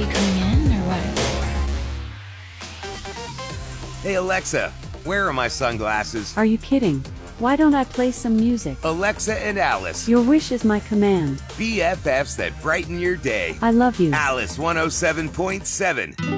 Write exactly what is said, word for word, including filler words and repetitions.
you coming in or what? Hey Alexa, where are my sunglasses? Are you kidding? Why don't I play some music? Alexa and Alice, Your wish is my command. B F Fs that brighten your day. I love you. Alice one oh seven point seven.